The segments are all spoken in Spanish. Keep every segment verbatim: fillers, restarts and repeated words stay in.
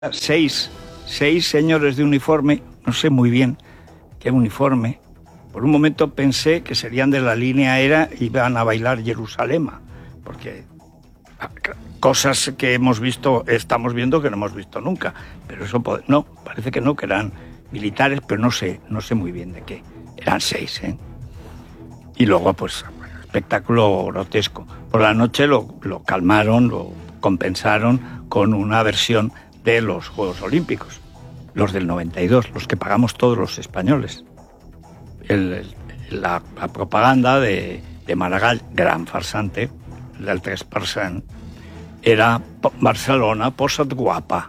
Seis, seis señores de uniforme, no sé muy bien qué uniforme. Por un momento pensé que serían de la línea aérea y iban a bailar Jerusalema, porque cosas que hemos visto, estamos viendo que no hemos visto nunca, pero eso no, parece que no, que eran militares, pero no sé, no sé muy bien de qué. Eran seis, ¿eh? Y luego, pues, espectáculo grotesco. Por la noche lo, lo calmaron, lo compensaron con una versión de los Juegos Olímpicos, los del noventa y dos, los que pagamos todos los españoles. El, el, la, la propaganda de, de Maragall, gran farsante, del tres per cent, era Barcelona, posa't guapa.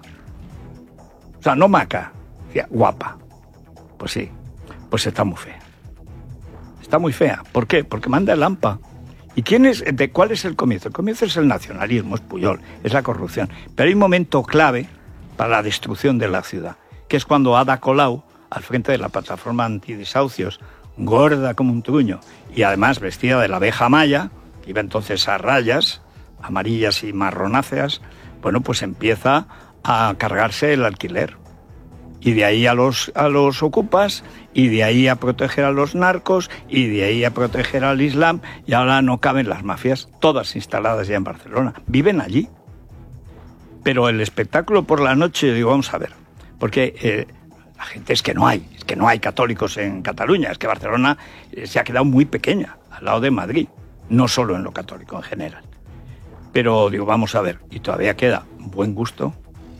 O sea, no maca, decía guapa. Pues sí, pues está muy fea. Está muy fea. ¿Por qué? Porque manda el AMPA. ¿Y quién es, de cuál es el comienzo? El comienzo es el nacionalismo, es Pujol, es la corrupción. Pero hay un momento clave para la destrucción de la ciudad, que es cuando Ada Colau, al frente de la plataforma antidesahucios, gorda como un truño, y además vestida de la abeja maya, que iba entonces a rayas, amarillas y marronáceas, bueno, pues empieza a cargarse el alquiler. Y de ahí a los, a los ocupas, y de ahí a proteger a los narcos, y de ahí a proteger al Islam, y ahora no caben las mafias, todas instaladas ya en Barcelona. Viven allí. Pero el espectáculo por la noche, digo, vamos a ver, porque eh, la gente es que no hay, es que no hay católicos en Cataluña, es que Barcelona eh, se ha quedado muy pequeña, al lado de Madrid, no solo en lo católico en general. Pero digo, vamos a ver, y todavía queda buen gusto,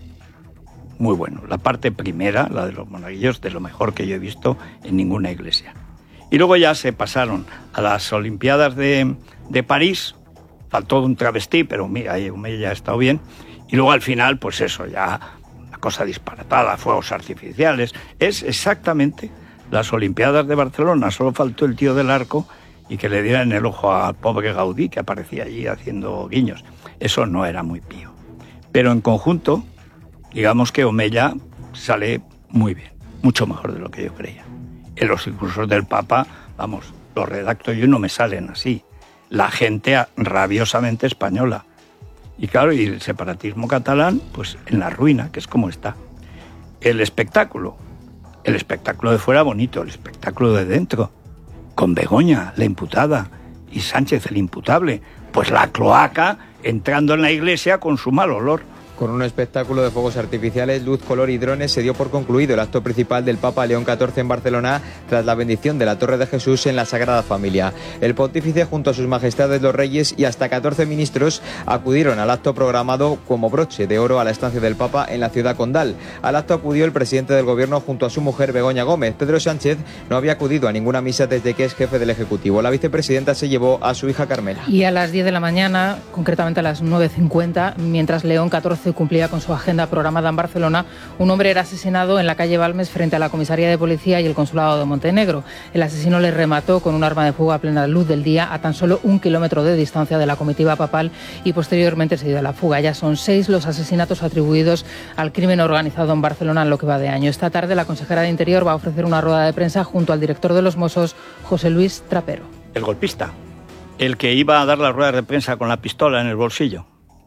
muy bueno. La parte primera, la de los monaguillos, de lo mejor que yo he visto en ninguna iglesia. Y luego ya se pasaron a las Olimpiadas de, de París, faltó un travestí, pero mira, ahí ya ha estado bien. Y luego al final, pues eso, ya una cosa disparatada, fuegos artificiales. Es exactamente las Olimpiadas de Barcelona. Solo faltó el tío del arco y que le dieran el ojo al pobre Gaudí, que aparecía allí haciendo guiños. Eso no era muy pío. Pero en conjunto, digamos que Omeya sale muy bien, mucho mejor de lo que yo creía. En los discursos del Papa, vamos, los redacto yo y no me salen así. La gente rabiosamente española. Y claro, y el separatismo catalán, pues en la ruina, que es como está. El espectáculo, el espectáculo de fuera bonito, el espectáculo de dentro, con Begoña, la imputada, y Sánchez, el imputable, pues la cloaca entrando en la iglesia con su mal olor. Con un espectáculo de fuegos artificiales, luz, color y drones, se dio por concluido el acto principal del Papa León catorce en Barcelona tras la bendición de la Torre de Jesús en la Sagrada Familia. El pontífice, junto a sus majestades los reyes y hasta catorce ministros, acudieron al acto programado como broche de oro a la estancia del Papa en la ciudad condal. Al acto acudió el presidente del gobierno junto a su mujer Begoña Gómez. Pedro Sánchez no había acudido a ninguna misa desde que es jefe del Ejecutivo. La vicepresidenta se llevó a su hija Carmela. Y a las diez de la mañana, concretamente a las nueve cincuenta, mientras León catorce cumplía con su agenda programada en Barcelona, un hombre era asesinado en la calle Balmes frente a la comisaría de policía y el consulado de Montenegro. El asesino le remató con un arma de fuego a plena luz del día a tan solo un kilómetro de distancia de la comitiva papal y posteriormente se dio a la fuga. Ya son seis los asesinatos atribuidos al crimen organizado en Barcelona en lo que va de año. Esta tarde la consejera de Interior va a ofrecer una rueda de prensa junto al director de los Mossos, José Luis Trapero. El golpista, el que iba a dar la rueda de prensa con la pistola en el bolsillo.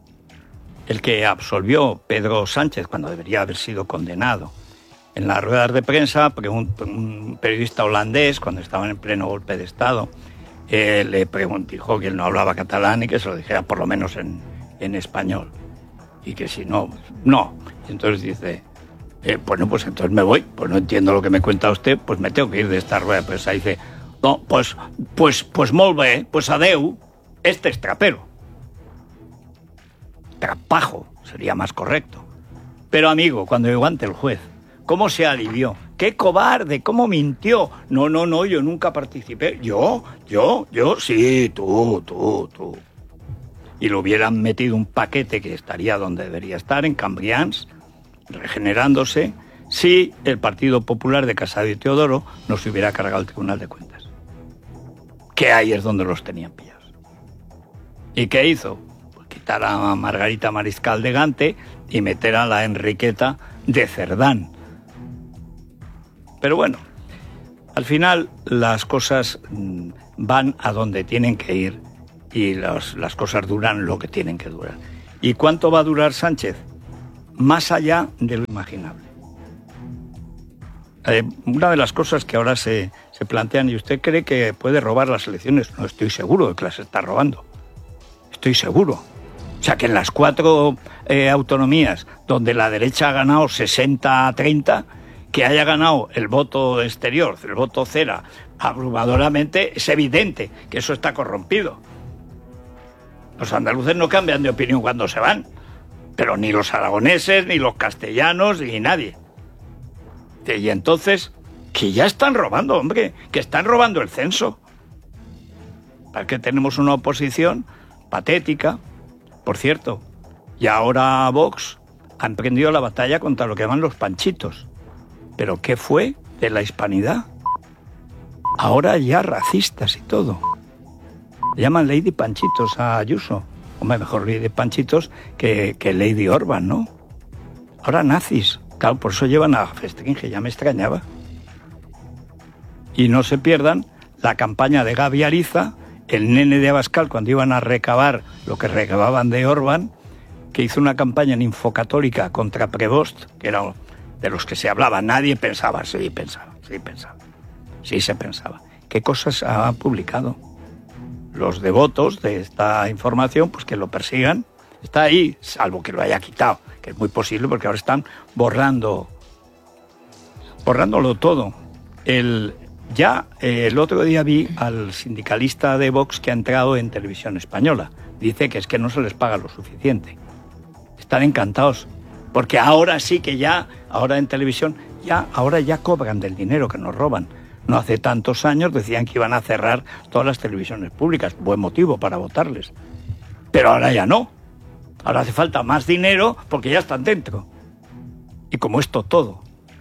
El que absolvió Pedro Sánchez cuando debería haber sido condenado. En las ruedas de prensa, un, un periodista holandés, cuando estaban en pleno golpe de Estado, eh, le preguntó, dijo que él no hablaba catalán y que se lo dijera por lo menos en, en español. Y que si no, no. Y entonces dice, eh, bueno, pues entonces me voy, pues no entiendo lo que me cuenta usted, pues me tengo que ir de esta rueda de prensa. Y dice, no, pues, pues, pues molt bé, pues adeu, este es Trapero. Trapajo sería más correcto. Pero amigo, cuando llegó ante el juez, ¿cómo se alivió? ¡Qué cobarde! ¿Cómo mintió? No, no, no, yo nunca participé. Yo, yo, yo, sí, tú, tú, tú. Y lo hubieran metido un paquete que estaría donde debería estar, en Cambrians, regenerándose, si el Partido Popular de Casado y Teodoro no se hubiera cargado el Tribunal de Cuentas. Que ahí es donde los tenían pillados. ¿Y qué hizo? Quitar a Margarita Mariscal de Gante y meter a la Enriqueta de Cerdán. Pero bueno, al final las cosas van a donde tienen que ir y las, las cosas duran lo que tienen que durar. ¿Y cuánto va a durar Sánchez? más allá de lo imaginable. Eh, una de las cosas que ahora se, se plantean, ¿y usted cree que puede robar las elecciones? No estoy seguro de que las está robando. Estoy seguro. O sea, que en las cuatro eh, autonomías donde la derecha ha ganado sesenta a treinta, que haya ganado el voto exterior, el voto cera, abrumadoramente, es evidente que eso está corrompido. Los andaluces no cambian de opinión cuando se van, pero ni los aragoneses, ni los castellanos, ni nadie. Y entonces, que ya están robando, hombre, que están robando el censo. ¿Para qué tenemos una oposición patética? Por cierto, y ahora Vox ha emprendido la batalla contra lo que llaman los panchitos. ¿Pero qué fue de la hispanidad? Ahora ya racistas y todo. Le llaman Lady Panchitos a Ayuso. Hombre, mejor Lady Panchitos que, que Lady Orban, ¿no? Ahora nazis. Claro, por eso llevan a Festringe, ya me extrañaba. Y no se pierdan la campaña de Gaby Ariza, el nene de Abascal, cuando iban a recabar lo que recababan de Orban, que hizo una campaña ninfocatólica contra Prevost, que era de los que se hablaba. Nadie pensaba, sí pensaba, sí pensaba, sí se pensaba. ¿Qué cosas ha publicado? Los devotos de esta información, pues que lo persigan. Está ahí, salvo que lo haya quitado, que es muy posible porque ahora están borrando, borrándolo todo. El, ya eh, el otro día vi al sindicalista de Vox que ha entrado en Televisión Española. Dice que es que no se les paga lo suficiente. Están encantados, porque ahora sí que ya, ahora en televisión, ya, ahora ya cobran del dinero que nos roban. No hace tantos años decían que iban a cerrar todas las televisiones públicas. Buen motivo para votarles. Pero ahora ya no. Ahora hace falta más dinero porque ya están dentro. Y como esto todo.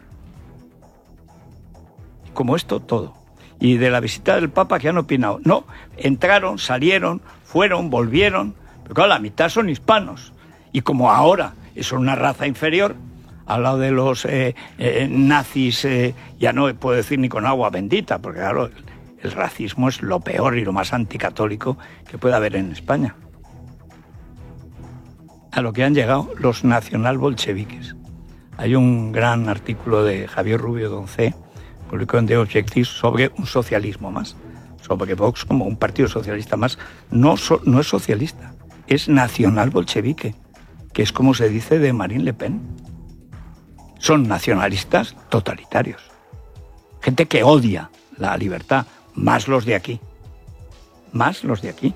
Y como esto todo. Y de la visita del Papa, ¿qué han opinado? No, entraron, salieron, fueron, volvieron. Pero claro, la mitad son hispanos. Y como ahora es una raza inferior, al lado de los eh, eh, nazis, eh, ya no puedo decir ni con agua bendita, porque claro, el, el racismo es lo peor y lo más anticatólico que puede haber en España. A lo que han llegado los nacional-bolcheviques. Hay un gran artículo de Javier Rubio Doncé, publicado en The Objective, sobre un socialismo más, sobre Vox como un partido socialista más. No, so, no es socialista, es nacional-bolchevique, que es como se dice de Marine Le Pen. Son nacionalistas totalitarios. Gente que odia la libertad, más los de aquí. Más los de aquí.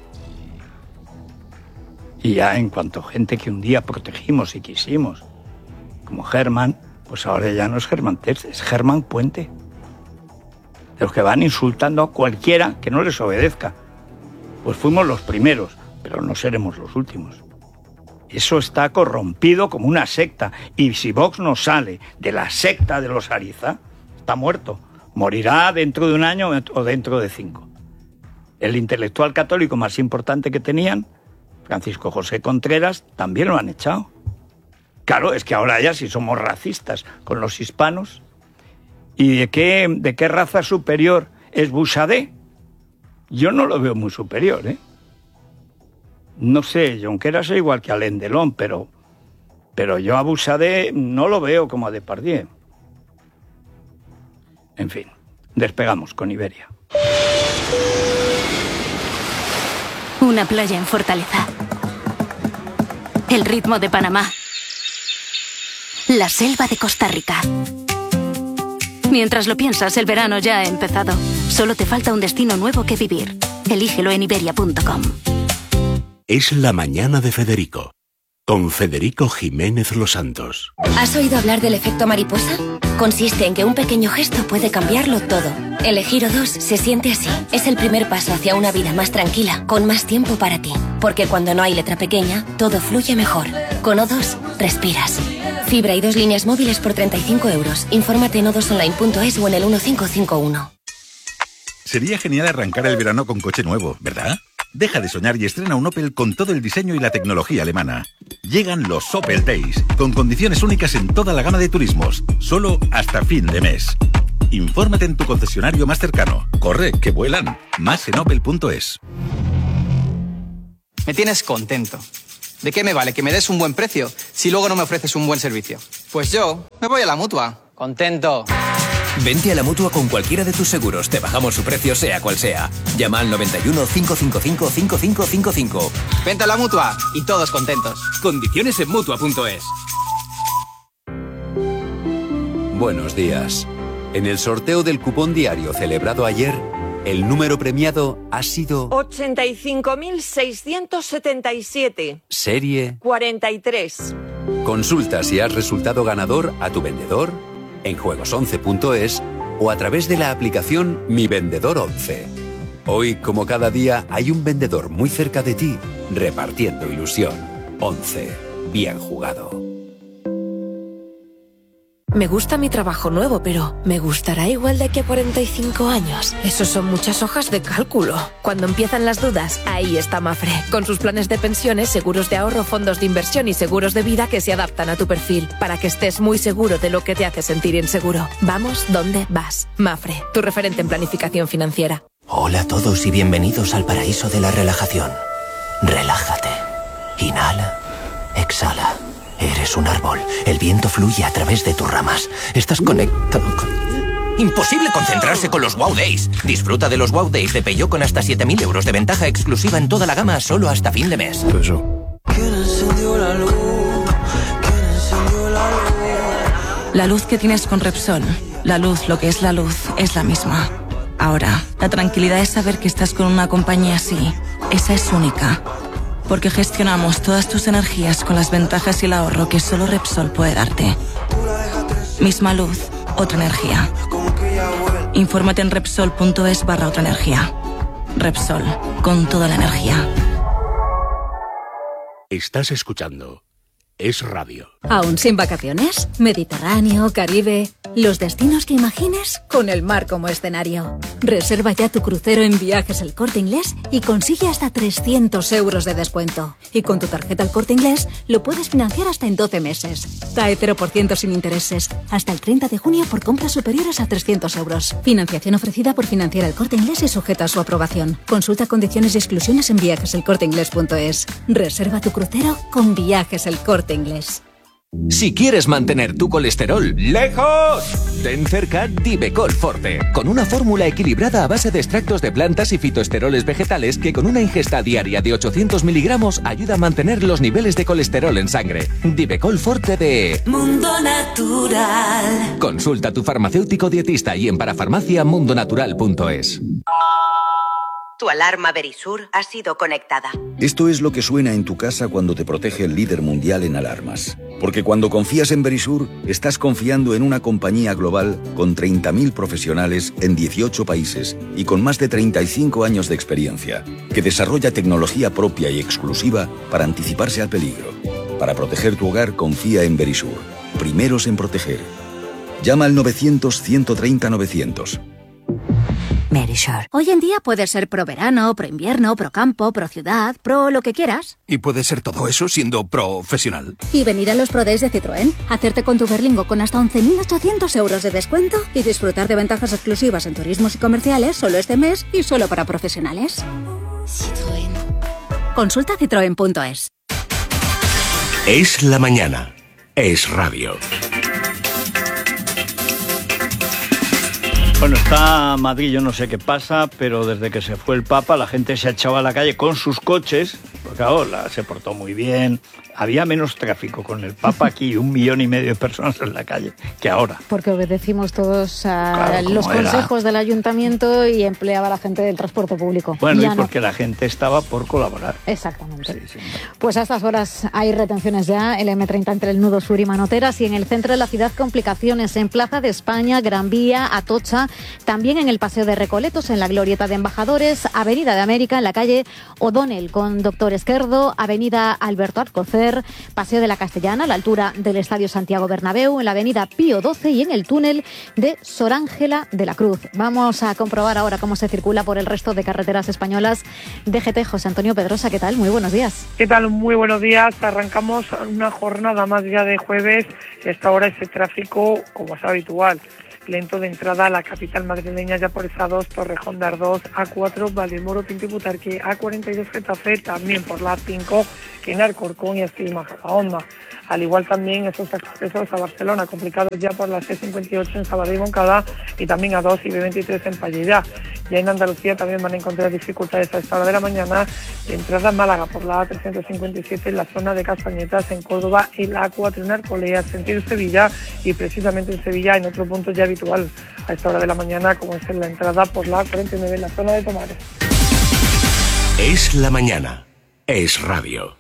Y ya en cuanto a gente que un día protegimos y quisimos, como Germán, pues ahora ya no es Germán Terz, es Germán Puente. De los que van insultando a cualquiera que no les obedezca. Pues fuimos los primeros, pero no seremos los últimos. Eso está corrompido como una secta. Y si Vox no sale de la secta de los Ariza, está muerto. Morirá dentro de un año o dentro de cinco. El intelectual católico más importante que tenían, Francisco José Contreras, también lo han echado. Claro, es que ahora ya si somos racistas con los hispanos. ¿Y de qué, de qué raza superior es Bouchardet? Yo no lo veo muy superior, ¿eh? No sé, Junqueras es igual que Alain Delon, pero, pero yo a Bouchardet no lo veo como a Depardieu. En fin, despegamos con Iberia. Una playa en Fortaleza. El ritmo de Panamá. La selva de Costa Rica. Mientras lo piensas, el verano ya ha empezado. Solo te falta un destino nuevo que vivir. Elígelo en iberia punto com. Es la mañana de Federico, con Federico Jiménez Los Santos. ¿Has oído hablar del efecto mariposa? Consiste en que un pequeño gesto puede cambiarlo todo. Elegir O dos se siente así. Es el primer paso hacia una vida más tranquila, con más tiempo para ti. Porque cuando no hay letra pequeña, todo fluye mejor. Con O dos, respiras. Fibra y dos líneas móviles por treinta y cinco euros. Infórmate en o dos online punto es o en el uno cinco cinco uno. Sería genial arrancar el verano con coche nuevo, ¿verdad? Deja de soñar y estrena un Opel con todo el diseño y la tecnología alemana. Llegan los Opel Days, con condiciones únicas en toda la gama de turismos, solo hasta fin de mes. Infórmate en tu concesionario más cercano. Corre, que vuelan. Más en opel punto es. Me tienes contento. ¿De qué me vale que me des un buen precio si luego no me ofreces un buen servicio? Pues yo me voy a la Mutua. Contento. Vente a la Mutua con cualquiera de tus seguros. Te bajamos su precio sea cual sea. Llama al noventa y uno, cinco cinco cinco, cinco cinco cinco cinco. Vente a la Mutua y todos contentos. Condiciones en Mutua punto es. Buenos días. En el sorteo del cupón diario celebrado ayer, el número premiado ha sido ochenta y cinco mil seiscientos setenta y siete. Serie cuarenta y tres. Consulta si has resultado ganador a tu vendedor en juegos once punto es o a través de la aplicación Mi Vendedor once. Hoy, como cada día, hay un vendedor muy cerca de ti repartiendo ilusión. once. Bien jugado. Me gusta mi trabajo nuevo, pero ¿me gustará igual de aquí a cuarenta y cinco años? Esos son muchas hojas de cálculo. Cuando empiezan las dudas, ahí está Mafre, con sus planes de pensiones, seguros de ahorro, fondos de inversión y seguros de vida que se adaptan a tu perfil, para que estés muy seguro de lo que te hace sentir inseguro. Vamos donde vas. Mafre, tu referente en planificación financiera. Hola a todos y bienvenidos al paraíso de la relajación. Relájate. Inhala. Exhala. Eres un árbol. El viento fluye a través de tus ramas. Estás conectado con... Imposible concentrarse con los Wow Days. Disfruta de los Wow Days de Peugeot con hasta siete mil euros de ventaja exclusiva en toda la gama solo hasta fin de mes. La luz que tienes con Repsol, la luz, lo que es la luz, es la misma. Ahora, la tranquilidad es saber que estás con una compañía así. Esa es única. Porque gestionamos todas tus energías con las ventajas y el ahorro que solo Repsol puede darte. Misma luz, otra energía. Infórmate en Repsol punto es barra otra energía. Repsol, con toda la energía. Estás escuchando Es Radio. ¿Aún sin vacaciones? Mediterráneo, Caribe... Los destinos que imagines con el mar como escenario. Reserva ya tu crucero en Viajes El Corte Inglés y consigue hasta trescientos euros de descuento. Y con tu tarjeta El Corte Inglés lo puedes financiar hasta en doce meses. T A E cero por ciento sin intereses. Hasta el treinta de junio por compras superiores a trescientos euros. Financiación ofrecida por Financiera El Corte Inglés y sujeta a su aprobación. Consulta condiciones y exclusiones en viajes el corte inglés punto es. Reserva tu crucero con Viajes El Corte Inglés. Si quieres mantener tu colesterol lejos, ten cerca Divecol Forte, con una fórmula equilibrada a base de extractos de plantas y fitoesteroles vegetales que con una ingesta diaria de ochocientos miligramos ayuda a mantener los niveles de colesterol en sangre. Divecol Forte de Mundo Natural. Consulta a tu farmacéutico dietista y en parafarmacia mundo natural punto es. Tu alarma Verisur ha sido conectada. Esto es lo que suena en tu casa cuando te protege el líder mundial en alarmas. Porque cuando confías en Verisur, estás confiando en una compañía global con treinta mil profesionales en dieciocho países y con más de treinta y cinco años de experiencia, que desarrolla tecnología propia y exclusiva para anticiparse al peligro. Para proteger tu hogar, confía en Verisur. Primeros en proteger. Llama al novecientos, ciento treinta, novecientos. Verisur. Hoy en día puedes ser pro verano, pro invierno, pro campo, pro ciudad, pro lo que quieras. Y puedes ser todo eso siendo profesional. Y venir a los Pro Days de Citroën, hacerte con tu Berlingo con hasta once mil ochocientos euros de descuento y disfrutar de ventajas exclusivas en turismos y comerciales solo este mes y solo para profesionales. Citroën. Consulta citroen punto es. Es la mañana. Es Radio. Bueno, está Madrid, yo no sé qué pasa, pero desde que se fue el Papa la gente se ha echado a la calle con sus coches, porque ahora se portó muy bien, había menos tráfico con el Papa aquí, un millón y medio de personas en la calle, que ahora. Porque obedecimos todos a Claro, los como era. consejos del ayuntamiento y empleaba a la gente del transporte público. Bueno, Ya y no. porque la gente estaba por colaborar. Exactamente. Sí, sí. Pues a estas horas hay retenciones ya, el eme treinta entre el nudo sur y Manoteras y en el centro de la ciudad complicaciones en Plaza de España, Gran Vía, Atocha, también en el Paseo de Recoletos, en la Glorieta de Embajadores, Avenida de América, en la calle O'Donnell con Doctor Esquerdo, Avenida Alberto Alcocer, Paseo de la Castellana, a la altura del Estadio Santiago Bernabéu, en la Avenida Pío doce y en el túnel de Sor Ángela de la Cruz. Vamos a comprobar ahora cómo se circula por el resto de carreteras españolas. D G T, José Antonio Pedrosa, ¿qué tal? Muy buenos días. ¿Qué tal? Muy buenos días. Arrancamos una jornada más ya de jueves y hasta ahora ese tráfico como es habitual. lento de entrada a la capital madrileña, ya por esa dos, Torrejón de Ardoz, A cuatro, Valdemoro, Pinto y Butarque, A cuarenta y dos, Getafe, también por la A cinco, que en Alcorcón y así Majadahonda. Al igual también esos accesos a Barcelona, complicados ya por la C cincuenta y ocho en Sabadell y Moncada, y también A dos y B veintitrés en Pallellá. Ya en Andalucía también van a encontrar dificultades a esta hora de la mañana de entrada a Málaga por la A trescientos cincuenta y siete en la zona de Castañetas, en Córdoba, y la A cuatro en Arcolea, sentido Sevilla, y precisamente en Sevilla en otro punto ya habitual a esta hora de la mañana, como es en la entrada por la A cuarenta y nueve en la zona de Tomares. Es la mañana. Es radio.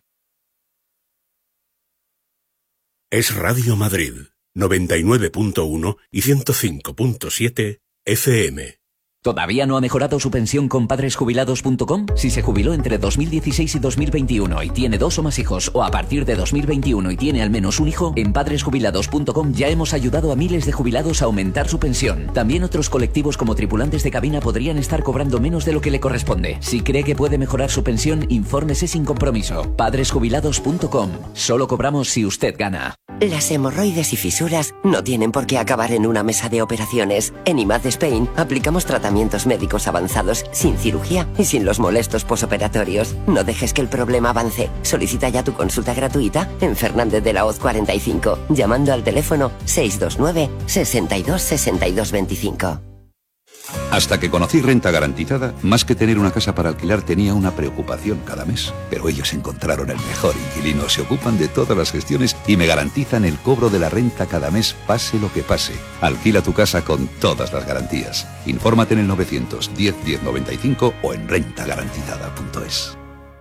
Es Radio Madrid, noventa y nueve punto uno y ciento cinco punto siete F M. ¿Todavía no ha mejorado su pensión con padres jubilados punto com? Si se jubiló entre dos mil dieciséis y dos mil veintiuno y tiene dos o más hijos, o a partir de dos mil veintiuno y tiene al menos un hijo, en padres jubilados punto com ya hemos ayudado a miles de jubilados a aumentar su pensión. También otros colectivos como tripulantes de cabina podrían estar cobrando menos de lo que le corresponde. Si cree que puede mejorar su pensión, infórmese sin compromiso. padres jubilados punto com. Solo cobramos si usted gana. Las hemorroides y fisuras no tienen por qué acabar en una mesa de operaciones. En I M A D Spain aplicamos tratamientos médicos avanzados sin cirugía y sin los molestos posoperatorios. No dejes que el problema avance. Solicita ya tu consulta gratuita en Fernández de la Hoz cuarenta y cinco, llamando al teléfono seis dos nueve, sesenta y dos, sesenta y dos veinticinco. Hasta que conocí Renta Garantizada, más que tener una casa para alquilar tenía una preocupación cada mes. Pero ellos encontraron el mejor inquilino, se ocupan de todas las gestiones y me garantizan el cobro de la renta cada mes, pase lo que pase. Alquila tu casa con todas las garantías. Infórmate en el novecientos diez, diez noventa y cinco o en renta garantizada punto es.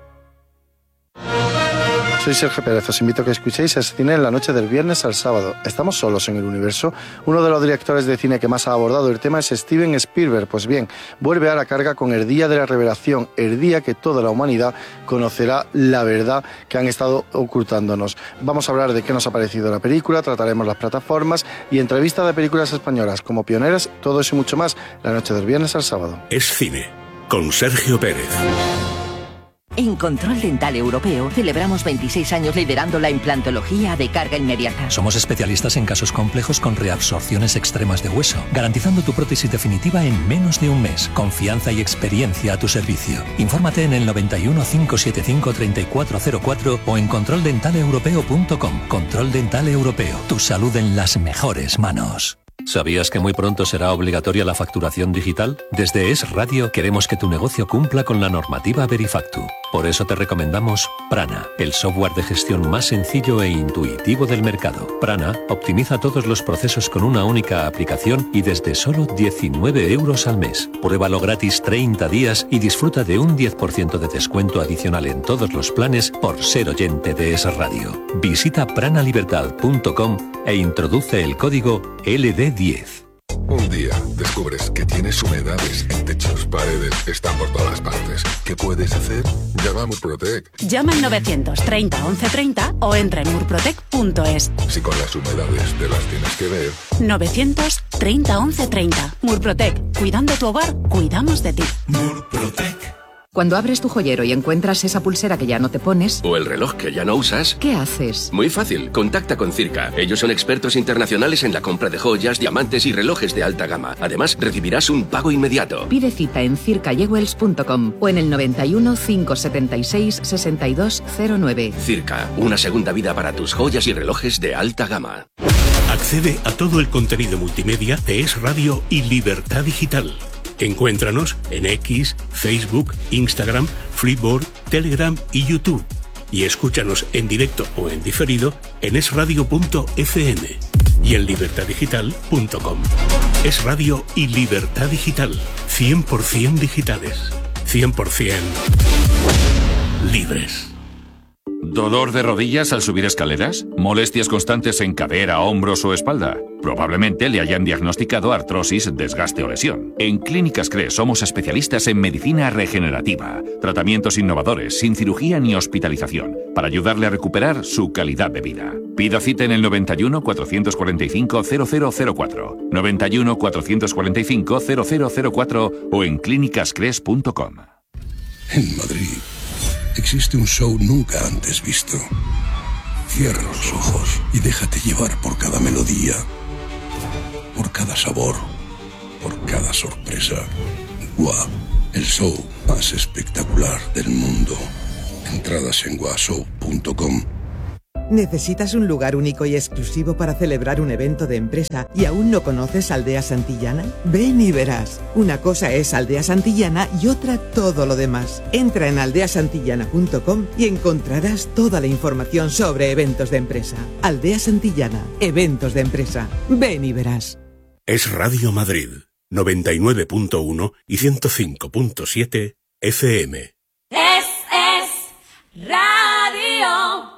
Soy Sergio Pérez, os invito a que escuchéis el cine en la noche del viernes al sábado. ¿Estamos solos en el universo? Uno de los directores de cine que más ha abordado el tema es Steven Spielberg. Pues bien, vuelve a la carga con el Día de la Revelación, el día que toda la humanidad conocerá la verdad que han estado ocultándonos. Vamos a hablar de qué nos ha parecido la película, trataremos las plataformas y entrevistas de películas españolas como pioneras, todo eso y mucho más, la noche del viernes al sábado. Es cine, con Sergio Pérez. En Control Dental Europeo celebramos veintiséis años liderando la implantología de carga inmediata. Somos especialistas en casos complejos con reabsorciones extremas de hueso, garantizando tu prótesis definitiva en menos de un mes. Confianza y experiencia a tu servicio. Infórmate en el noventa y uno, cinco setenta y cinco, treinta y cuatro cero cuatro o en control dental europeo punto com. Control Dental Europeo. Tu salud en las mejores manos. ¿Sabías que muy pronto será obligatoria la facturación digital? Desde Es Radio queremos que tu negocio cumpla con la normativa Verifactu. Por eso te recomendamos Prana, el software de gestión más sencillo e intuitivo del mercado. Prana optimiza todos los procesos con una única aplicación y desde solo diecinueve euros al mes. Pruébalo gratis treinta días y disfruta de un diez por ciento de descuento adicional en todos los planes por ser oyente de Es Radio. Visita prana libertad punto com e introduce el código L D diez. Un día descubres que tienes humedades en techos, paredes, están por todas partes. ¿Qué puedes hacer? Llama a Murprotec. Llama al novecientos treinta, once treinta o entra en murprotec punto es. Si con las humedades te las tienes que ver. novecientos treinta, once treinta. Murprotec. Cuidando tu hogar, cuidamos de ti. Murprotec. Cuando abres tu joyero y encuentras esa pulsera que ya no te pones... o el reloj que ya no usas... ¿qué haces? Muy fácil, contacta con Circa. Ellos son expertos internacionales en la compra de joyas, diamantes y relojes de alta gama. Además, recibirás un pago inmediato. Pide cita en circa jewels punto com o en el noventa y uno, cinco setenta y seis, sesenta y dos cero nueve. Circa, una segunda vida para tus joyas y relojes de alta gama. Accede a todo el contenido multimedia de Es Radio y Libertad Digital. Encuéntranos en X, Facebook, Instagram, Flipboard, Telegram y YouTube. Y escúchanos en directo o en diferido en es radio punto efe eme y en libertad digital punto com. Es Radio y Libertad Digital. cien por ciento digitales. cien por ciento libres. ¿Dolor de rodillas al subir escaleras? ¿Molestias constantes en cadera, hombros o espalda? Probablemente le hayan diagnosticado artrosis, desgaste o lesión. En Clínicas Cres somos especialistas en medicina regenerativa. Tratamientos innovadores, sin cirugía ni hospitalización, para ayudarle a recuperar su calidad de vida. Pida cita en el noventa y uno, cuatrocientos cuarenta y cinco, cero cero cero cuatro, noventa y uno, cuatrocientos cuarenta y cinco, cero cero cero cuatro o en clínicas cres punto com. En Madrid existe un show nunca antes visto. Cierra los ojos y déjate llevar por cada melodía, por cada sabor, por cada sorpresa. Gua, el show más espectacular del mundo. Entradas en gua show punto com. ¿Necesitas un lugar único y exclusivo para celebrar un evento de empresa y aún no conoces Aldea Santillana? Ven y verás. Una cosa es Aldea Santillana y otra todo lo demás. Entra en aldea santillana punto com y encontrarás toda la información sobre eventos de empresa. Aldea Santillana, eventos de empresa. Ven y verás. Es Radio Madrid, noventa y nueve punto uno y ciento cinco punto siete F M. Es, es Radio.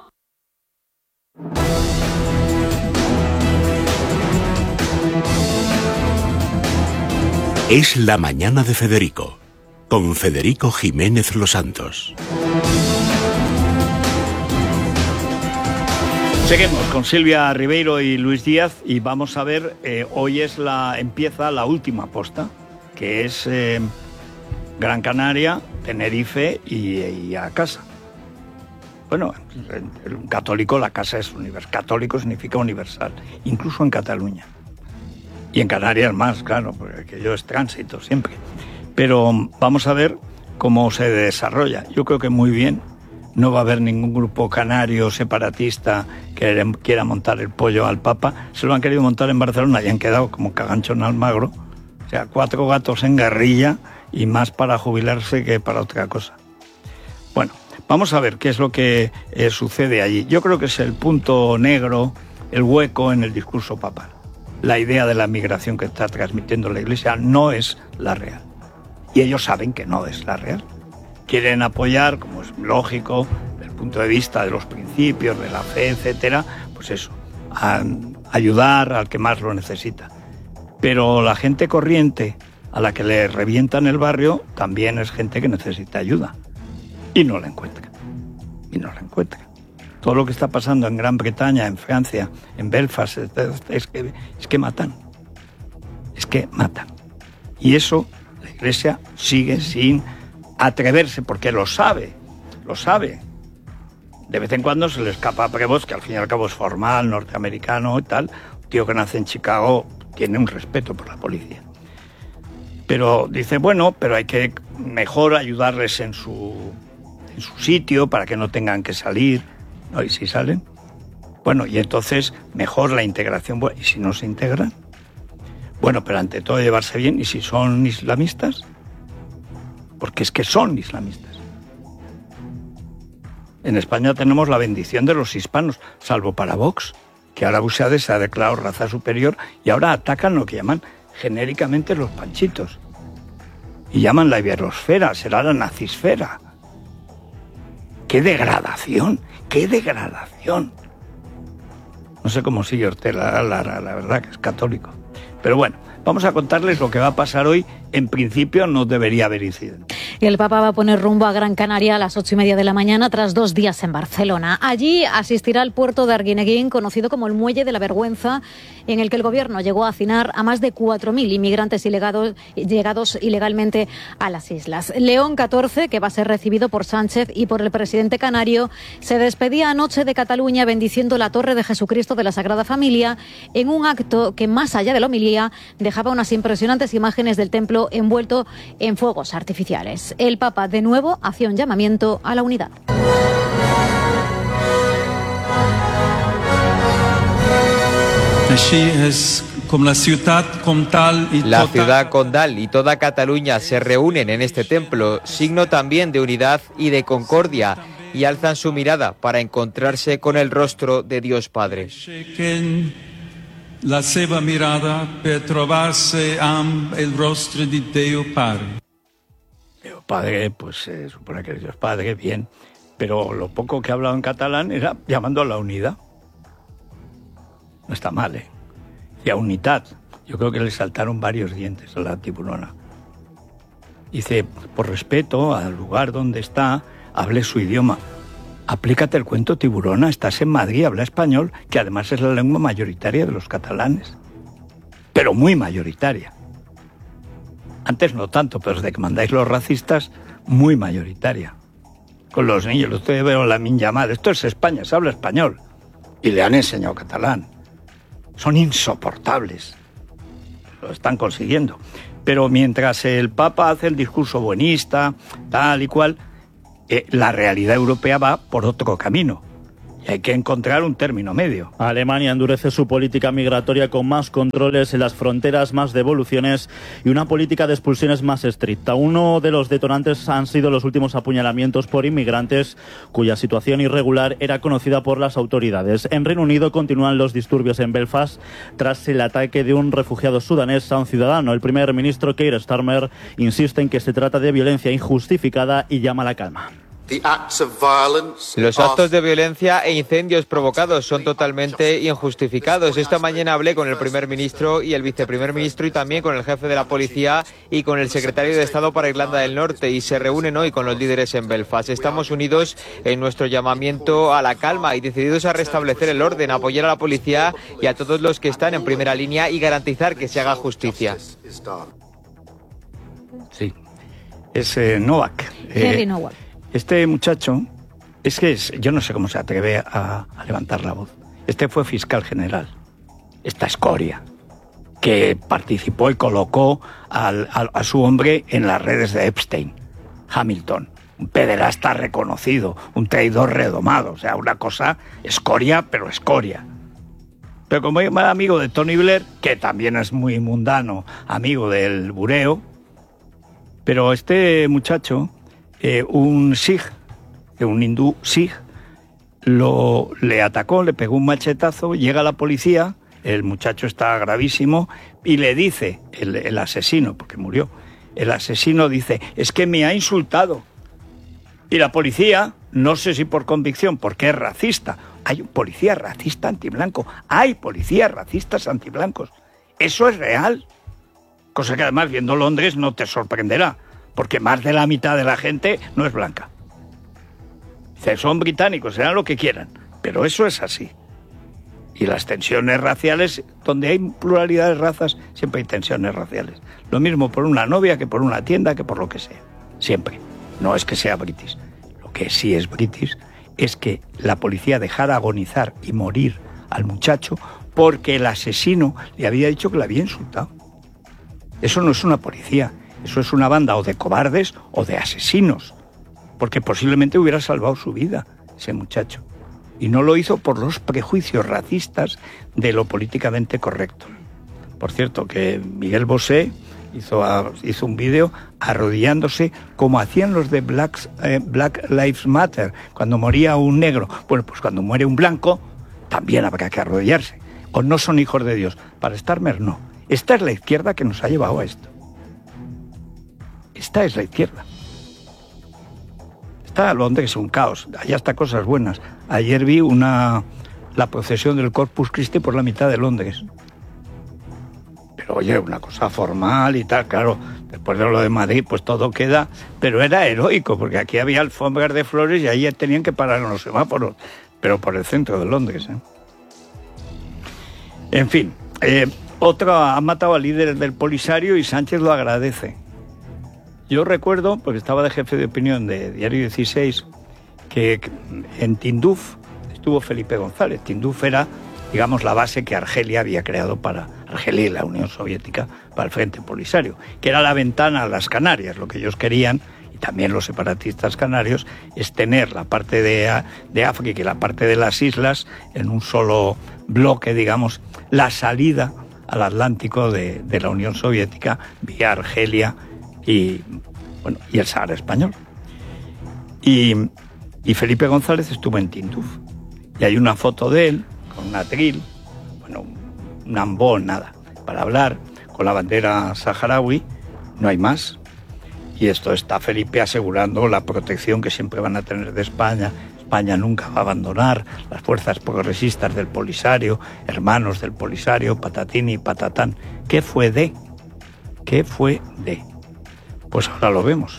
Es la mañana de Federico, con Federico Jiménez Los Santos. Seguimos con Silvia Ribeiro y Luis Díaz y vamos a ver, eh, hoy es la empieza la última posta, que es eh, Gran Canaria, Tenerife y, y a casa. Bueno, en un católico la casa es universal, católico significa universal, incluso en Cataluña. Y en Canarias más, claro, porque aquello es tránsito siempre. Pero vamos a ver cómo se desarrolla. Yo creo que muy bien. No va a haber ningún grupo canario separatista que quiera montar el pollo al Papa. Se lo han querido montar en Barcelona y han quedado como cagancho en Almagro. O sea, cuatro gatos en guerrilla y más para jubilarse que para otra cosa. Bueno, vamos a ver qué es lo que eh, sucede allí. Yo creo que es el punto negro, el hueco en el discurso papal. La idea de la migración que está transmitiendo la Iglesia no es la real. Y ellos saben que no es la real. Quieren apoyar, como es lógico, desde el punto de vista de los principios, de la fe, etcétera, pues eso, a ayudar al que más lo necesita. Pero la gente corriente, a la que le revientan el barrio, también es gente que necesita ayuda. Y no la encuentra. Y no la encuentra. Todo lo que está pasando en Gran Bretaña, en Francia, en Belfast, es que, es que matan. Es que matan. Y eso la Iglesia sigue sin atreverse, porque lo sabe, lo sabe. De vez en cuando se le escapa a Prevost, que al fin y al cabo es formal, norteamericano y tal. Un tío que nace en Chicago tiene un respeto por la policía. Pero dice, bueno, pero hay que mejor ayudarles en su, en su sitio para que no tengan que salir. ¿No? ¿Y si salen? Bueno, y entonces mejor la integración. Bueno, ¿y si no se integran? Bueno, pero ante todo llevarse bien. ¿Y si son islamistas? Porque es que son islamistas. En España tenemos la bendición de los hispanos, salvo para Vox, que ahora Buxade se ha declarado raza superior y ahora atacan lo que llaman genéricamente los panchitos. Y llaman la iberosfera, será la nazisfera. ¡Qué degradación! ¡Qué degradación! No sé cómo sigue Ortega Lara, la verdad que es católico. Pero bueno, vamos a contarles lo que va a pasar hoy. En principio no debería haber incidente. Y el Papa va a poner rumbo a Gran Canaria a las ocho y media de la mañana tras dos días en Barcelona. Allí asistirá al puerto de Arguineguín, conocido como el Muelle de la Vergüenza, en el que el gobierno llegó a hacinar a más de cuatro mil inmigrantes ilegados, llegados ilegalmente a las islas. León catorce, que va a ser recibido por Sánchez y por el presidente canario, se despedía anoche de Cataluña bendiciendo la Torre de Jesucristo de la Sagrada Familia en un acto que, más allá de la homilía, dejaba unas impresionantes imágenes del templo envuelto en fuegos artificiales. El Papa, de nuevo, hacía un llamamiento a la unidad. La ciudad condal y toda Cataluña se reúnen en este templo, signo también de unidad y de concordia, y alzan su mirada para encontrarse con el rostro de Dios Padre. La seva mirada per trovarse amb el rostro de Dios Padre. Dios Padre, pues se eh, supone que es Dios Padre, bien, pero lo poco que ha hablado en catalán era llamando a la unidad. No está mal, ¿eh? Y a unitat. Yo creo que le saltaron varios dientes a la tiburona. Dice, por respeto al lugar donde está, hable su idioma. Aplícate el cuento, tiburona, estás en Madrid, habla español, que además es la lengua mayoritaria de los catalanes. Pero muy mayoritaria. Antes no tanto, pero desde que mandáis los racistas, muy mayoritaria. Con los niños, ustedes veo la min llamada, esto es España, se habla español. Y le han enseñado catalán. Son insoportables. lo están consiguiendo. Pero mientras el Papa hace el discurso buenista, tal y cual, eh, la realidad europea va por otro camino. Y hay que encontrar un término medio. Alemania endurece su política migratoria con más controles en las fronteras, más devoluciones y una política de expulsiones más estricta. Uno de los detonantes han sido los últimos apuñalamientos por inmigrantes cuya situación irregular era conocida por las autoridades. En Reino Unido continúan los disturbios en Belfast tras el ataque de un refugiado sudanés a un ciudadano. El primer ministro Keir Starmer insiste en que se trata de violencia injustificada y llama a la calma. Los actos de violencia e incendios provocados son totalmente injustificados. Esta mañana hablé con el primer ministro y el viceprimer ministro y también con el jefe de la policía y con el secretario de Estado para Irlanda del Norte y se reúnen hoy con los líderes en Belfast. Estamos unidos en nuestro llamamiento a la calma y decididos a restablecer el orden, a apoyar a la policía y a todos los que están en primera línea y garantizar que se haga justicia. Sí, es eh, Novak. Henry eh, Novak. Este muchacho, es que es, yo no sé cómo se atreve a, a levantar la voz. Este fue fiscal general, esta escoria, que participó y colocó al, a, a su hombre en las redes de Epstein, Hamilton, un pederasta reconocido, un traidor redomado, o sea, una cosa escoria, pero escoria. Pero como era amigo de Tony Blair, que también es muy mundano, amigo del bureo, pero este muchacho... Eh, un sikh, un hindú sikh, lo, le atacó, le pegó un machetazo, llega la policía, el muchacho está gravísimo, y le dice, el, el asesino, porque murió, el asesino dice, es que me ha insultado. Y la policía, no sé si por convicción, porque es racista, hay un policía racista antiblanco, hay policías racistas antiblancos, eso es real, cosa que además viendo Londres no te sorprenderá. Porque más de la mitad de la gente no es blanca. Son británicos, serán lo que quieran, pero eso es así. Y las tensiones raciales, donde hay pluralidad de razas, siempre hay tensiones raciales. Lo mismo por una novia que por una tienda, que por lo que sea. Siempre. No es que sea british. Lo que sí es british es que la policía dejara agonizar y morir al muchacho porque el asesino le había dicho que le había insultado. Eso no es una policía. Eso es una banda o de cobardes o de asesinos, porque posiblemente hubiera salvado su vida ese muchacho. Y no lo hizo por los prejuicios racistas de lo políticamente correcto. Por cierto, que Miguel Bosé hizo, hizo un vídeo arrodillándose como hacían los de Black, eh, Black Lives Matter, cuando moría un negro. Bueno, pues cuando muere un blanco, también habrá que arrodillarse. O no son hijos de Dios. Para Starmer, no. Esta es la izquierda que nos ha llevado a esto. Esta es la izquierda. Está Londres un caos, allá está cosas buenas. Ayer vi una la procesión del Corpus Christi por la mitad de Londres. Pero oye, una cosa formal y tal, claro, después de lo de Madrid, pues todo queda, pero era heroico, porque aquí había alfombras de flores y allí tenían que parar en los semáforos, pero por el centro de Londres, ¿eh? En fin, eh, otro ha matado al líder del Polisario y Sánchez lo agradece. Yo recuerdo, porque estaba de jefe de opinión de Diario dieciséis, que en Tinduf estuvo Felipe González. Tinduf era, digamos, la base que Argelia había creado para Argelia y la Unión Soviética para el Frente Polisario, que era la ventana a las Canarias. Lo que ellos querían, y también los separatistas canarios, es tener la parte de, de África y la parte de las islas en un solo bloque, digamos, la salida al Atlántico de, de la Unión Soviética vía Argelia y bueno y el Sahara español. Y, y Felipe González estuvo en Tinduf y hay una foto de él con un atril, bueno, un ambón, nada, para hablar con la bandera saharaui, no hay más. Y esto está Felipe asegurando la protección que siempre van a tener de España. España nunca va a abandonar las fuerzas progresistas del Polisario, hermanos del Polisario, patatín y patatán. ¿Qué fue de? ¿Qué fue de? Pues ahora lo vemos.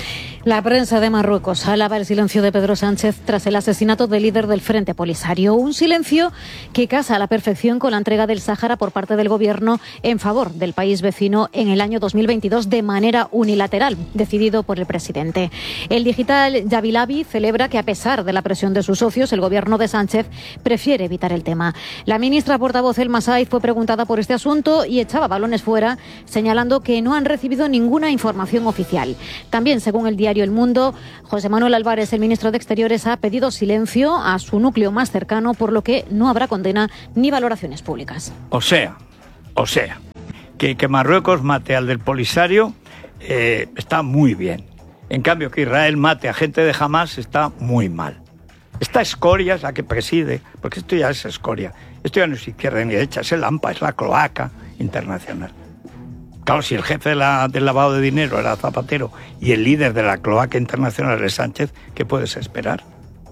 La prensa de Marruecos alaba el silencio de Pedro Sánchez tras el asesinato del líder del Frente Polisario. Un silencio que casa a la perfección con la entrega del Sáhara por parte del gobierno en favor del país vecino en el año dos mil veintidós de manera unilateral, decidido por el presidente. El digital Yavilabi celebra que a pesar de la presión de sus socios, el gobierno de Sánchez prefiere evitar el tema. La ministra portavoz El Masaiz fue preguntada por este asunto y echaba balones fuera, señalando que no han recibido ninguna información oficial. También, según el diario El Mundo, José Manuel Álvarez, el ministro de Exteriores, ha pedido silencio a su núcleo más cercano, por lo que no habrá condena ni valoraciones públicas. O sea, o sea, que, que Marruecos mate al del Polisario eh, está muy bien. En cambio, que Israel mate a gente de Hamás está muy mal. Esta escoria es la que preside, porque esto ya es escoria. Esto ya no es izquierda ni derecha, es el AMPA, es la cloaca internacional. Claro, si el jefe de la, del lavado de dinero era Zapatero y el líder de la cloaca internacional es Sánchez, ¿qué puedes esperar?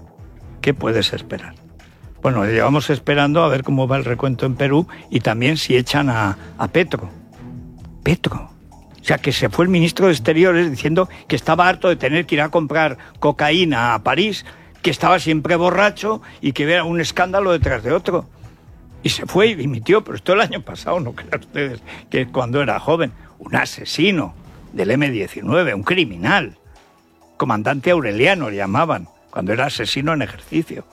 ¿Qué puedes esperar? Bueno, llevamos esperando a ver cómo va el recuento en Perú y también si echan a, a Petro. Petro. O sea, que se fue el ministro de Exteriores diciendo que estaba harto de tener que ir a comprar cocaína a París, que estaba siempre borracho y que era un escándalo detrás de otro. Y se fue y dimitió, pero esto el año pasado, no crean ustedes que cuando era joven, un asesino del eme diecinueve, un criminal, comandante Aureliano le llamaban, cuando era asesino en ejercicio.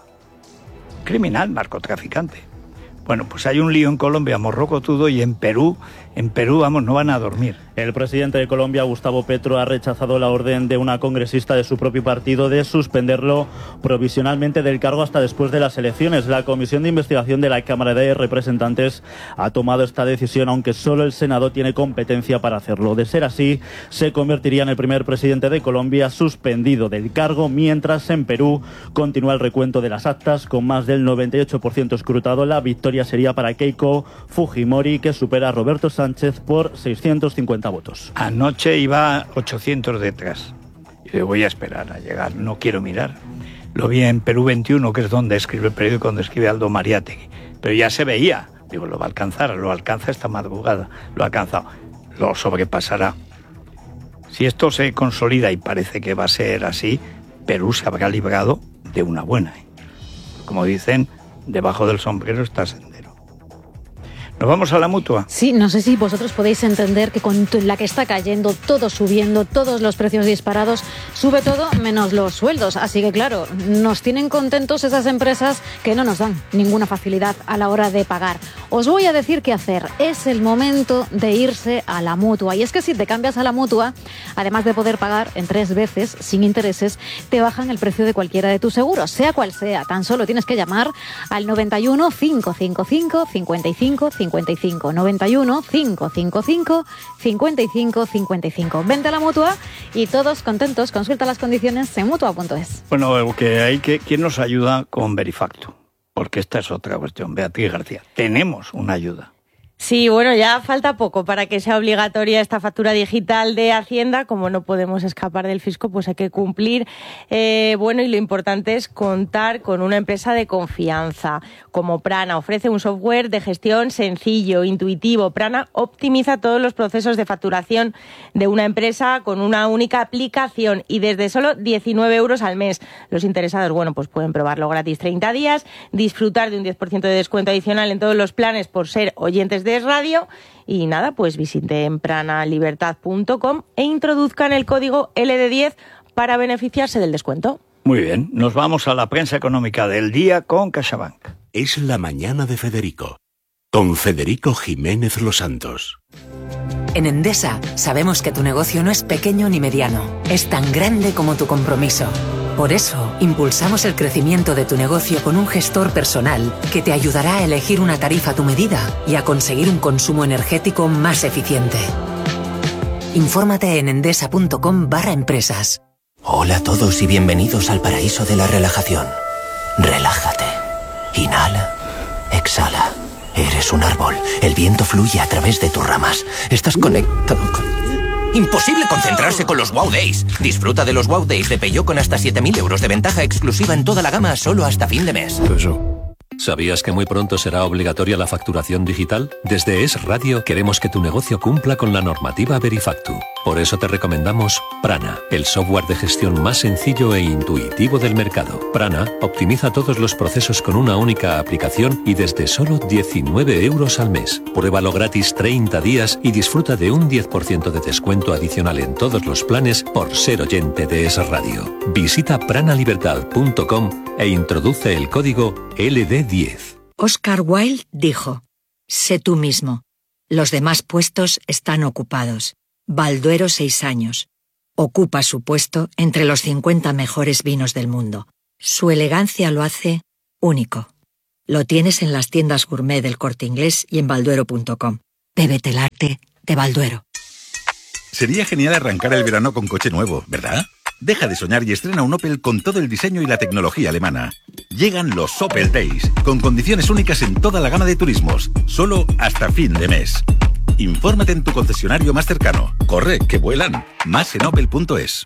Criminal, narcotraficante. Bueno, pues hay un lío en Colombia, morrocotudo, y en Perú, en Perú, vamos, no van a dormir. El presidente de Colombia, Gustavo Petro, ha rechazado la orden de una congresista de su propio partido de suspenderlo provisionalmente del cargo hasta después de las elecciones. La Comisión de Investigación de la Cámara de Representantes ha tomado esta decisión, aunque solo el Senado tiene competencia para hacerlo. De ser así, se convertiría en el primer presidente de Colombia suspendido del cargo, mientras en Perú continúa el recuento de las actas con más del noventa y ocho por ciento escrutado. La victoria sería para Keiko Fujimori, que supera a Roberto Sánchez por seiscientos cincuenta votos. Anoche iba ochocientos detrás. Y le voy a esperar a llegar, no quiero mirar. Lo vi en Perú veintiuno, que es donde escribe el periódico, donde escribe Aldo Mariátegui. Pero ya se veía. Digo, lo va a alcanzar, lo alcanza esta madrugada. Lo ha alcanzado. Lo sobrepasará. Si esto se consolida, y parece que va a ser así, Perú se habrá librado de una buena. ¿eh? Como dicen, debajo del sombrero está sendero. ¿Nos vamos a la Mutua? Sí, no sé si vosotros podéis entender que con la que está cayendo, todo subiendo, todos los precios disparados, sube todo menos los sueldos. Así que claro, nos tienen contentos esas empresas que no nos dan ninguna facilidad a la hora de pagar. Os voy a decir qué hacer. Es el momento de irse a la Mutua. Y es que si te cambias a la Mutua, además de poder pagar en tres veces sin intereses, te bajan el precio de cualquiera de tus seguros, sea cual sea. Tan solo tienes que llamar al noventa y uno, cinco cinco cinco, cincuenta y cinco cincuenta y cinco, noventa y uno, cinco cinco cinco, cincuenta y cinco cincuenta y cinco. Vente a la Mutua y todos contentos. Consulta las condiciones en mutua punto es. Bueno, que hay que ¿quién nos ayuda con Verifactu? Porque esta es otra cuestión. Beatriz García, tenemos una ayuda. Sí, bueno, ya falta poco para que sea obligatoria esta factura digital de Hacienda. Como no podemos escapar del fisco, pues hay que cumplir. Eh, bueno, y lo importante es contar con una empresa de confianza, como Prana. Ofrece un software de gestión sencillo, intuitivo. Prana optimiza todos los procesos de facturación de una empresa con una única aplicación y desde solo diecinueve euros al mes. Los interesados, bueno, pues pueden probarlo gratis treinta días, disfrutar de un diez por ciento de descuento adicional en todos los planes por ser oyentes de Es Radio. Y nada, pues visiten pranalibertad punto com e introduzcan el código L D diez para beneficiarse del descuento. Muy bien, nos vamos a la prensa económica del día con CaixaBank. Es la mañana de Federico, con Federico Jiménez Los Santos. En Endesa sabemos que tu negocio no es pequeño ni mediano, es tan grande como tu compromiso. Por eso, impulsamos el crecimiento de tu negocio con un gestor personal que te ayudará a elegir una tarifa a tu medida y a conseguir un consumo energético más eficiente. Infórmate en endesa punto com barra empresas. Hola a todos y bienvenidos al paraíso de la relajación. Relájate. Inhala. Exhala. Eres un árbol. El viento fluye a través de tus ramas. Estás conectado con... Imposible concentrarse con los Wow Days. Disfruta de los Wow Days de Peugeot con hasta siete mil euros de ventaja exclusiva en toda la gama solo hasta fin de mes. ¿Sabías que muy pronto será obligatoria la facturación digital? Desde Es Radio queremos que tu negocio cumpla con la normativa Verifactu. Por eso te recomendamos Prana, el software de gestión más sencillo e intuitivo del mercado. Prana optimiza todos los procesos con una única aplicación y desde solo diecinueve euros al mes. Pruébalo gratis treinta días y disfruta de un diez por ciento de descuento adicional en todos los planes por ser oyente de Es Radio. Visita pranalibertad punto com e introduce el código L D diez. Oscar Wilde dijo: sé tú mismo. Los demás puestos están ocupados. Balduero seis años. Ocupa su puesto entre los cincuenta mejores vinos del mundo. Su elegancia lo hace único. Lo tienes en las tiendas gourmet del Corte Inglés y en balduero punto com. Bébete el arte de Balduero. Sería genial arrancar el verano con coche nuevo, ¿verdad? Deja de soñar y estrena un Opel con todo el diseño y la tecnología alemana. Llegan los Opel Days, con condiciones únicas en toda la gama de turismos, solo hasta fin de mes. Infórmate en tu concesionario más cercano. Corre, que vuelan. Más en opel punto es.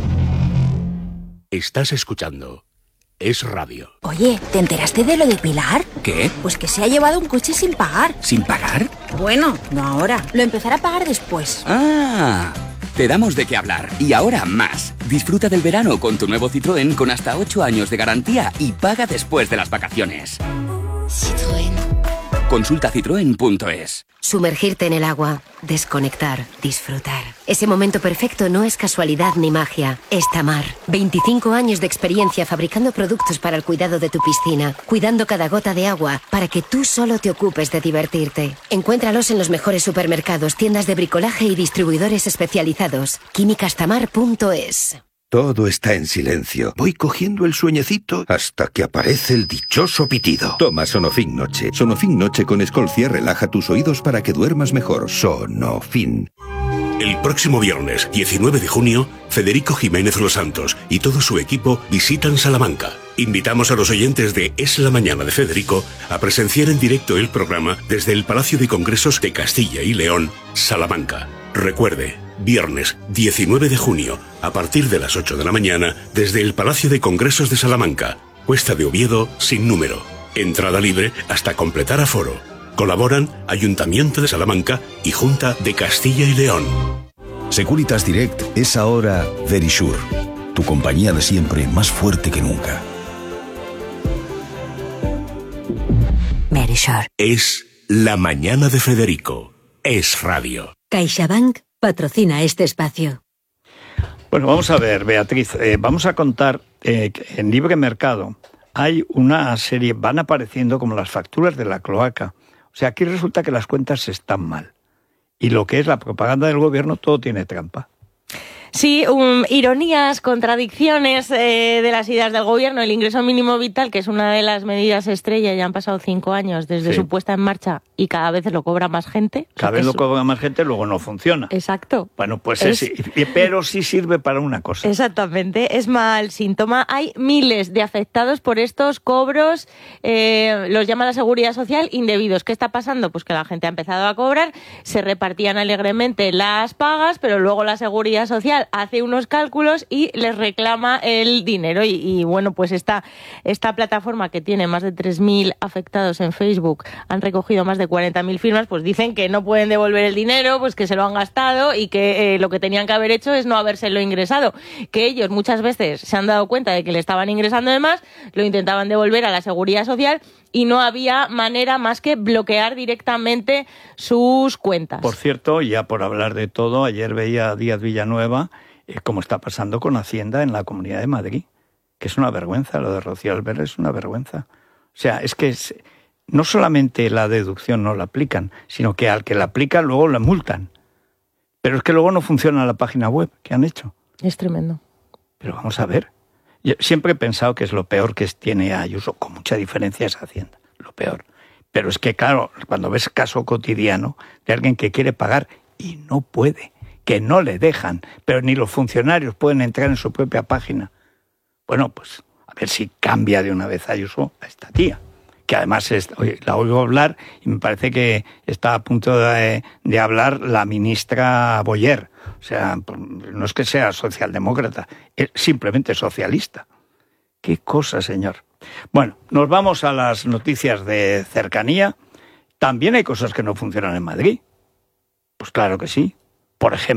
Estás escuchando Es Radio. Oye, ¿te enteraste de lo de Pilar? ¿Qué? Pues que se ha llevado un coche sin pagar. ¿Sin pagar? Bueno, no ahora. Lo empezará a pagar después. Ah, te damos de qué hablar. Y ahora más. Disfruta del verano con tu nuevo Citroën con hasta ocho años de garantía y paga después de las vacaciones. Citroën. Consulta citroen punto es. Sumergirte en el agua, desconectar, disfrutar. Ese momento perfecto no es casualidad ni magia, es Tamar. veinticinco años de experiencia fabricando productos para el cuidado de tu piscina, cuidando cada gota de agua para que tú solo te ocupes de divertirte. Encuéntralos en los mejores supermercados, tiendas de bricolaje y distribuidores especializados. químicas tamar punto es. Todo está en silencio. Voy cogiendo el sueñecito hasta que aparece el dichoso pitido. Toma Sonofin Noche. Sonofin Noche con Escolcia relaja tus oídos para que duermas mejor. Sonofin. El próximo viernes, diecinueve de junio, Federico Jiménez Los Santos y todo su equipo visitan Salamanca. Invitamos a los oyentes de Es la Mañana de Federico a presenciar en directo el programa desde el Palacio de Congresos de Castilla y León, Salamanca. Recuerde, viernes diecinueve de junio, a partir de las ocho de la mañana, desde el Palacio de Congresos de Salamanca, Cuesta de Oviedo, sin número. Entrada libre hasta completar aforo. Colaboran Ayuntamiento de Salamanca y Junta de Castilla y León. Securitas Direct es ahora Verisure, tu compañía de siempre más fuerte que nunca. Verisure. Es la mañana de Federico. Es Radio. CaixaBank patrocina este espacio. Bueno, vamos a ver, Beatriz, eh, vamos a contar eh, que en Libre Mercado hay una serie, van apareciendo como las facturas de la cloaca. O sea, aquí resulta que las cuentas están mal. Y lo que es la propaganda del gobierno, todo tiene trampa. Sí, um, ironías, contradicciones eh, de las ideas del gobierno. El ingreso mínimo vital, que es una de las medidas estrella, ya han pasado cinco años desde sí. su puesta en marcha y cada vez lo cobra más gente. Cada vez lo cobra más gente, luego no funciona. Exacto. Bueno, pues es... es, pero sí sirve para una cosa. Exactamente, es mal síntoma. Hay miles de afectados por estos cobros, eh, los llama la Seguridad Social indebidos. ¿Qué está pasando? Pues que la gente ha empezado a cobrar, se repartían alegremente las pagas, pero luego la Seguridad Social hace unos cálculos y les reclama el dinero. Y, y bueno, pues esta, esta plataforma que tiene más de tres mil afectados en Facebook, han recogido más de cuarenta mil firmas, pues dicen que no pueden devolver el dinero, pues que se lo han gastado y que eh, lo que tenían que haber hecho es no habérselo ingresado. Que ellos muchas veces se han dado cuenta de que le estaban ingresando de más, lo intentaban devolver a la Seguridad Social y no había manera más que bloquear directamente sus cuentas. Por cierto, ya por hablar de todo, ayer veía a Díaz Villanueva eh, cómo está pasando con Hacienda en la Comunidad de Madrid, que es una vergüenza, lo de Rocío Alber es una vergüenza. O sea, es que es, no solamente la deducción no la aplican, sino que al que la aplican luego la multan. Pero es que luego no funciona la página web que han hecho. Es tremendo. Pero vamos a ver. Yo siempre he pensado que es lo peor que tiene Ayuso, con mucha diferencia es Hacienda, lo peor. Pero es que, claro, cuando ves caso cotidiano de alguien que quiere pagar y no puede, que no le dejan, pero ni los funcionarios pueden entrar en su propia página. Bueno, pues a ver si cambia de una vez Ayuso a esta tía, que además es, oye, la oigo hablar y me parece que está a punto de, de hablar la ministra Boyer. O sea, no es que sea socialdemócrata, es simplemente socialista. Qué cosa, señor. Bueno, nos vamos a las noticias de cercanía. También hay cosas que no funcionan en Madrid. Pues claro que sí. Por ejemplo,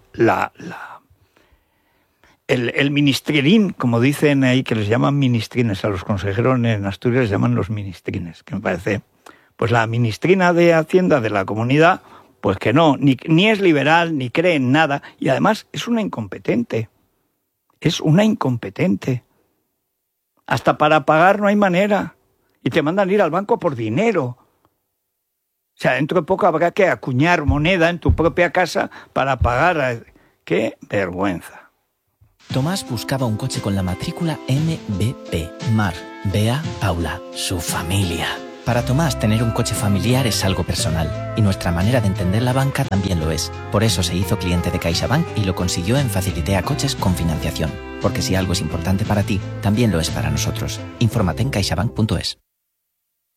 la, la el, el ministrilín, como dicen ahí, que les llaman ministrines, a los consejeros en Asturias les llaman los ministrines, que me parece, pues la ministrina de Hacienda de la comunidad, pues que no, ni, ni es liberal, ni cree en nada, y además es una incompetente, es una incompetente. Hasta para pagar no hay manera, y te mandan ir al banco por dinero. O sea, dentro de poco habrá que acuñar moneda en tu propia casa para pagar. ¡Qué vergüenza! Tomás buscaba un coche con la matrícula M B P, Mar, Bea, Paula, su familia. Para Tomás, tener un coche familiar es algo personal, y nuestra manera de entender la banca también lo es. Por eso se hizo cliente de CaixaBank y lo consiguió en Facilitea Coches con financiación. Porque si algo es importante para ti, también lo es para nosotros. Infórmate en caixabank punto es.